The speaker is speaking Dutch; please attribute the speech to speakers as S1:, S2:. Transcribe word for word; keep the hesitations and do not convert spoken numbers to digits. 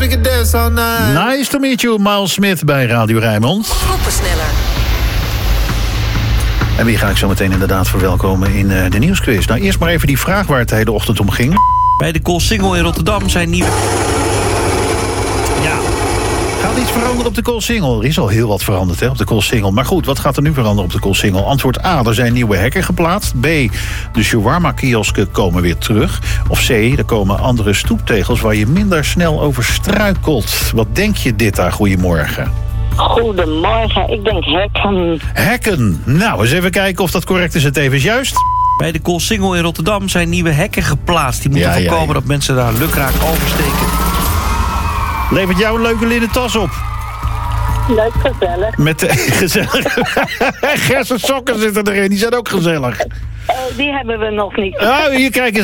S1: we can dance all night.
S2: Nice to meet you, Miles Smith bij Radio Rijnmond.
S3: Groepensneller.
S2: En wie ga ik zo meteen inderdaad verwelkomen in uh, de nieuwsquiz? Nou, eerst maar even die vraag waar het de hele ochtend om ging.
S4: Bij de Koolsingel in Rotterdam zijn nieuwe...
S2: Ja. Gaat iets veranderen op de Koolsingel? Er is al heel wat veranderd hè, op de Koolsingel. Maar goed, wat gaat er nu veranderen op de Koolsingel? Antwoord A, er zijn nieuwe hekken geplaatst. B, de shawarma-kiosken komen weer terug. Of C, er komen andere stoeptegels waar je minder snel over struikelt. Wat denk je dit daar? Goedemorgen.
S5: Goedemorgen, ik denk hekken.
S2: Hekken. Nou, eens even kijken of dat correct is en tevens juist.
S4: Bij de Koolsingel in Rotterdam zijn nieuwe hekken geplaatst. Die moeten
S2: Ja, ja,
S4: voorkomen
S2: ja.
S4: dat mensen daar lukraak oversteken.
S2: Levert jou een leuke linnen tas op.
S5: Leuk, gezellig.
S2: Met de gezellig. Gerse sokken zitten erin, die zijn ook gezellig.
S5: Oh, die hebben we nog niet.
S2: Oh, hier kijk eens.